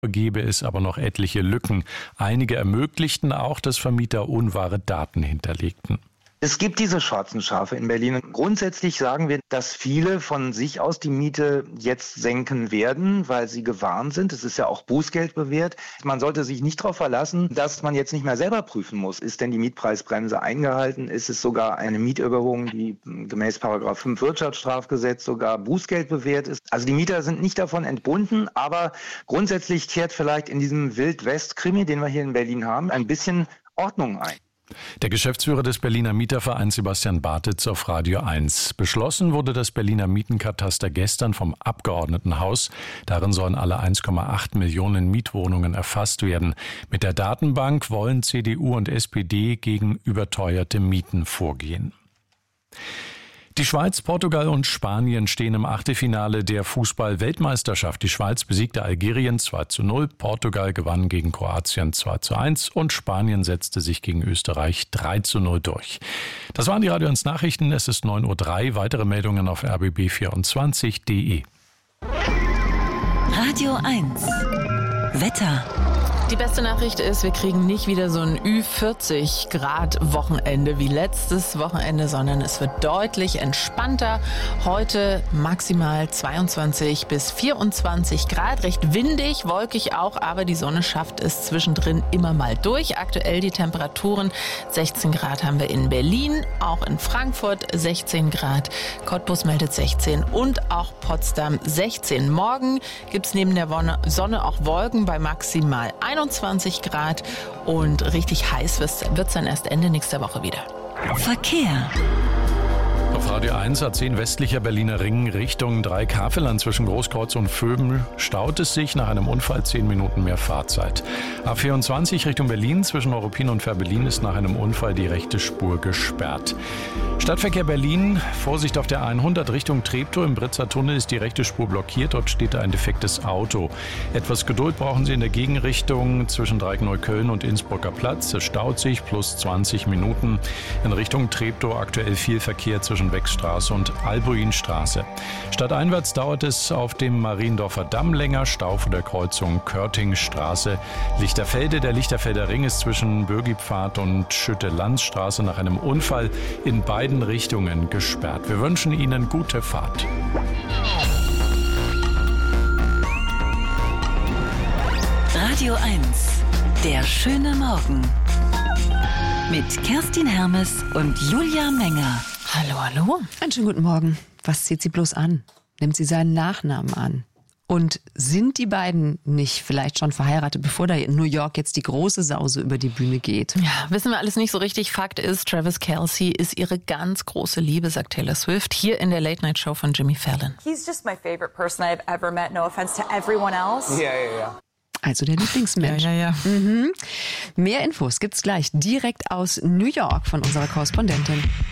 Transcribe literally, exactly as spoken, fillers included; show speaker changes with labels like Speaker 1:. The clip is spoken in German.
Speaker 1: gebe es aber noch etliche Lücken. Einige ermöglichten auch, dass Vermieter unwahre Daten hinterlegten.
Speaker 2: Es gibt diese schwarzen Schafe in Berlin. Grundsätzlich sagen wir, dass viele von sich aus die Miete jetzt senken werden, weil sie gewarnt sind. Es ist ja auch Bußgeld bewährt. Man sollte sich nicht darauf verlassen, dass man jetzt nicht mehr selber prüfen muss. Ist denn die Mietpreisbremse eingehalten? Ist es sogar eine Mieterhöhung, die gemäß Paragraph fünf Wirtschaftsstrafgesetz sogar Bußgeld bewährt ist? Also die Mieter sind nicht davon entbunden, aber grundsätzlich kehrt vielleicht in diesem Wild-West-Krimi, den wir hier in Berlin haben, ein bisschen Ordnung ein.
Speaker 1: Der Geschäftsführer des Berliner Mietervereins Sebastian Bartitz auf Radio eins. Beschlossen wurde das Berliner Mietenkataster gestern vom Abgeordnetenhaus. Darin sollen alle eins Komma acht Millionen Mietwohnungen erfasst werden. Mit der Datenbank wollen C D U und S P D gegen überteuerte Mieten vorgehen. Die Schweiz, Portugal und Spanien stehen im Achtelfinale der Fußball-Weltmeisterschaft. Die Schweiz besiegte Algerien zwei zu null, Portugal gewann gegen Kroatien zwei zu eins und Spanien setzte sich gegen Österreich drei zu null durch. Das waren die Radio eins Nachrichten. Es ist neun Uhr drei. Weitere Meldungen auf r b b vierundzwanzig punkt d e.
Speaker 3: Radio eins. Wetter.
Speaker 4: Die beste Nachricht ist, wir kriegen nicht wieder so ein Ü vierzig Grad Wochenende wie letztes Wochenende, sondern es wird deutlich entspannter. Heute maximal zweiundzwanzig bis vierundzwanzig Grad, recht windig, wolkig auch, aber die Sonne schafft es zwischendrin immer mal durch. Aktuell die Temperaturen, sechzehn Grad haben wir in Berlin, auch in Frankfurt sechzehn Grad, Cottbus meldet sechzehn und auch Potsdam sechzehn. Morgen gibt es neben der Sonne auch Wolken bei maximal einundzwanzig Grad und richtig heiß wird es dann erst Ende nächster Woche wieder.
Speaker 3: Verkehr.
Speaker 1: Auf Radio eins A zehn westlicher Berliner Ring Richtung Dreieck-Havelland zwischen Großkreuz und Vöbel staut es sich nach einem Unfall zehn Minuten mehr Fahrzeit. A vierundzwanzig Richtung Berlin zwischen Neuruppin und Fehrbellin ist nach einem Unfall die rechte Spur gesperrt. Stadtverkehr Berlin, Vorsicht auf der hundert Richtung Treptow. Im Britzer Tunnel ist die rechte Spur blockiert, dort steht ein defektes Auto. Etwas Geduld brauchen Sie in der Gegenrichtung zwischen Dreieck-Neukölln und Innsbrucker Platz. Es staut sich plus zwanzig Minuten. In Richtung Treptow aktuell viel Verkehr zwischen Beckstraße und Albuinstraße. Stadteinwärts dauert es auf dem Mariendorfer Damm länger, Stau vor der Kreuzung Körtingstraße. Lichterfelde, der Lichterfelder Ring ist zwischen Bürgipfad und Schütte-Lanz-Straße nach einem Unfall in beiden Richtungen gesperrt. Wir wünschen Ihnen gute Fahrt.
Speaker 3: Radio eins, der schöne Morgen. Mit Kerstin Hermes und Julia Menger.
Speaker 4: Hallo, hallo.
Speaker 5: Einen schönen guten Morgen. Was zieht sie bloß an? Nimmt sie seinen Nachnamen an? Und sind die beiden nicht vielleicht schon verheiratet, bevor da in New York jetzt die große Sause über die Bühne geht?
Speaker 4: Ja, wissen wir alles nicht so richtig. Fakt ist, Travis Kelce ist ihre ganz große Liebe, sagt Taylor Swift, hier in der Late-Night-Show von Jimmy Fallon.
Speaker 6: He's just my favorite person I've ever met. No offense to everyone else.
Speaker 7: Yeah, yeah, yeah.
Speaker 5: Also der Lieblingsmensch.
Speaker 4: Ja, ja, ja.
Speaker 5: Mhm. Mehr Infos gibt's gleich direkt aus New York von unserer Korrespondentin.